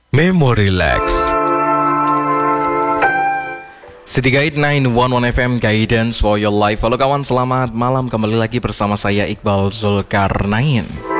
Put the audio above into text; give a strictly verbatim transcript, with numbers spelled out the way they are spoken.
Memo Relax. City Guide sembilan satu satu F M, Guidance for your life. Halo kawan, selamat malam. Kembali lagi bersama saya Iqbal Zulkarnain.